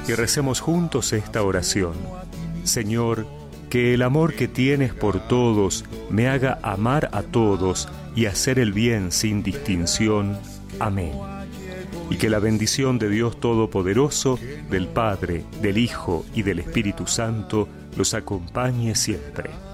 y recemos juntos esta oración. Señor, que el amor que tienes por todos me haga amar a todos y hacer el bien sin distinción. Amén. Y que la bendición de Dios Todopoderoso, del Padre, del Hijo y del Espíritu Santo los acompañe siempre.